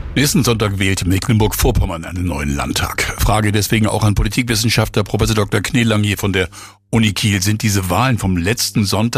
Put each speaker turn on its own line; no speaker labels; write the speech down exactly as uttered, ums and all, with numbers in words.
Nächsten Sonntag wählt Mecklenburg-Vorpommern einen neuen Landtag. Frage deswegen auch an Politikwissenschaftler Professor Doktor Knelang hier von der Uni Kiel. Sind diese Wahlen vom letzten Sonntag